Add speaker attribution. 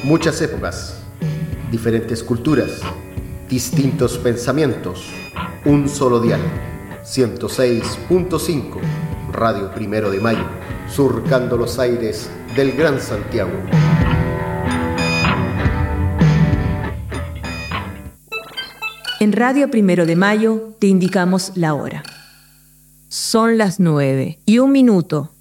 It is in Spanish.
Speaker 1: Muchas épocas, diferentes culturas, distintos pensamientos, un solo dial. 106.5, Radio Primero de Mayo, surcando los aires del Gran Santiago.
Speaker 2: En Radio Primero de Mayo te indicamos la hora. Son las 9:01.